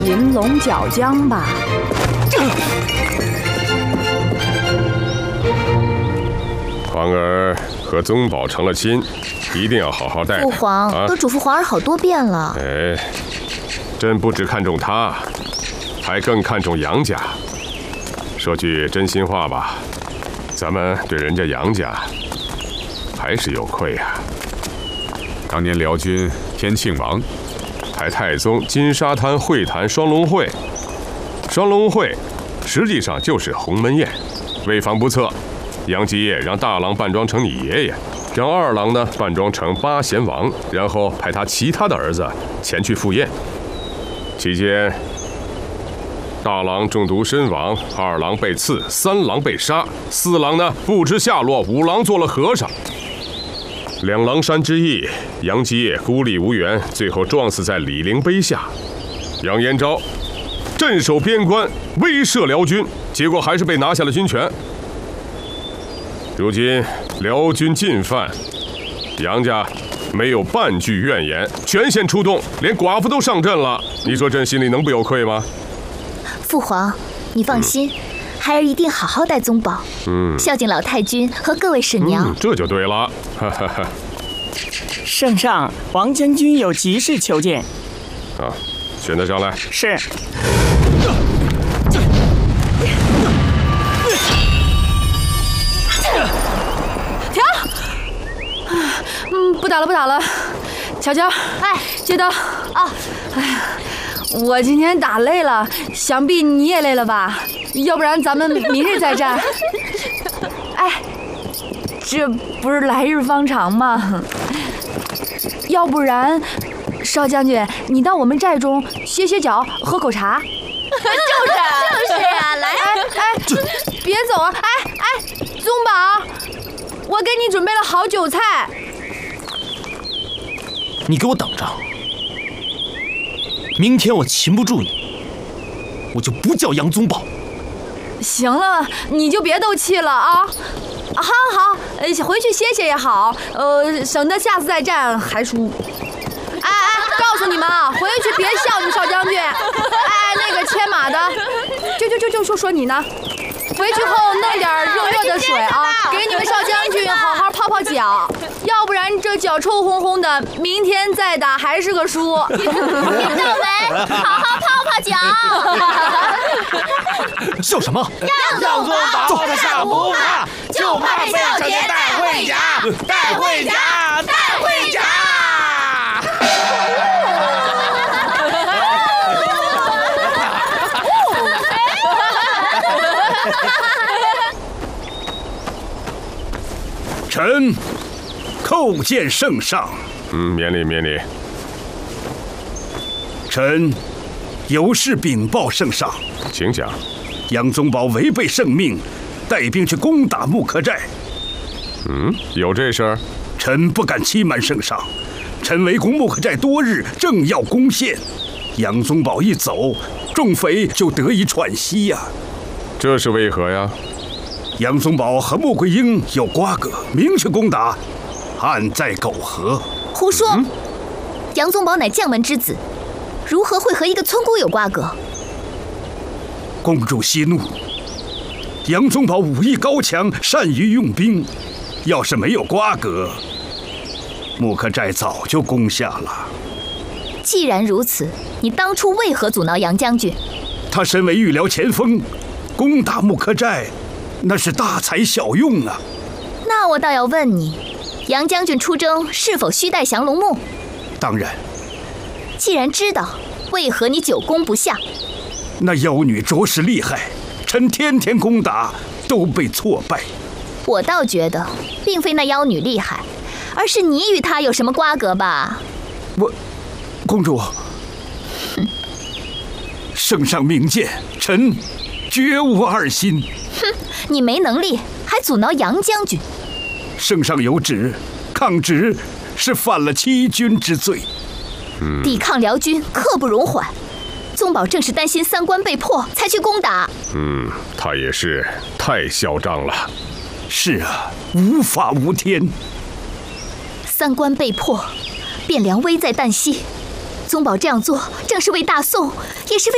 银龙角浆吧。 皇儿和宗保成了亲，一定要好好待他。 父皇都嘱咐皇儿好多遍了。 哎，朕不只看重他，还更看重杨家。说句真心话吧，咱们对人家杨家还是有愧啊。 当年辽军天庆王派太宗金沙滩会谈双龙会，双龙会实际上就是鸿门宴。为防不测，杨继业让大郎扮装成你爷爷，让二郎呢扮装成八贤王，然后派他其他的儿子前去赴宴。期间，大郎中毒身亡，二郎被刺，三郎被杀，四郎呢不知下落，五郎做了和尚。两狼山之役，杨继业孤立无援，最后撞死在李陵碑下。杨延昭镇守边关，威慑辽军，结果还是被拿下了军权。如今辽军进犯，杨家没有半句怨言，全线出动，连寡妇都上阵了。你说朕心里能不有愧吗？ 父皇，你放心，孩儿一定好好待宗保，孝敬老太君和各位婶娘。 这就对了。 圣上，王将军有急事求见。 啊，选他上来。 是。 停！不打了，不打了。乔乔， 哎， 接刀。 啊， 哎呀，我今天打累了，想必你也累了吧？要不然咱们明日再战。哎，这不是来日方长吗？要不然，少将军，你到我们寨中歇歇脚，喝口茶。 就是啊，来， 别走啊！宗保，我给你准备了好酒菜。 你给我等着，明天我擒不住你，我就不叫杨宗保。 行了，你就别斗气了啊！好，回去歇歇也好，省得下次再战还输。告诉你们啊，回去别笑你少将军。那个牵马的，就说你呢。回去后弄点热的水啊，给你们少将军好好泡泡脚，要不然这脚臭烘烘的，明天再打还是个输。 听到没？好好泡泡脚。 叫什么？ 杨宗保的上不怕，就怕被小姐带回家，带回家，带回家。 臣叩见圣上。 免礼。 臣有事禀报圣上。 请讲。 杨宗保违背圣命，带兵去攻打木刻寨。 有这事儿？ 臣不敢欺瞒圣上。臣围攻木刻寨多日，正要攻陷，杨宗保一走，众匪就得以喘息呀。 这是为何呀？ 杨宗保和穆桂英有瓜葛，明去攻打，案在苟合。 胡说！杨宗保乃将门之子，如何会和一个村姑有瓜葛？ 公主息怒。杨宗保武艺高强，善于用兵，要是没有瓜葛，木刻寨早就攻下了。 既然如此，你当初为何阻挠杨将军？ 他身为御辽前锋，攻打木刻寨，那是大材小用啊。 那我倒要问你，杨将军出征是否须带降龙木？ 当然。 既然知道，为何你久攻不下？ 那妖女着实厉害，臣天天攻打都被挫败。 我倒觉得，并非那妖女厉害，而是你与她有什么瓜葛吧？ 公主，圣上明鉴，臣绝无二心。 你没能力，还阻挠杨将军。 圣上有旨，抗旨是犯了欺君之罪。 抵抗辽军刻不容缓。宗保正是担心三关被破，才去攻打。 他也是太嚣张了。 是啊，无法无天。 三关被破，汴梁危在旦夕。宗保这样做，正是为大宋，也是为